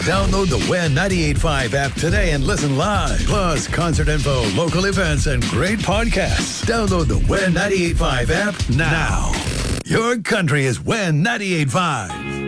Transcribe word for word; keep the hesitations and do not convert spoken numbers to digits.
Download the Win ninety-eight point five app today and listen live. Plus, concert info, local events, and great podcasts. Download the Win ninety-eight point five app now. Your country is Win ninety-eight point five.